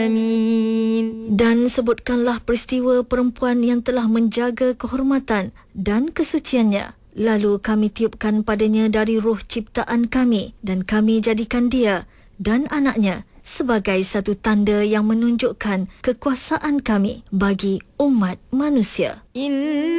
Dan sebutkanlah peristiwa perempuan yang telah menjaga kehormatan dan kesuciannya. Lalu kami tiupkan padanya dari roh ciptaan kami dan kami jadikan dia dan anaknya sebagai satu tanda yang menunjukkan kekuasaan kami bagi umat manusia.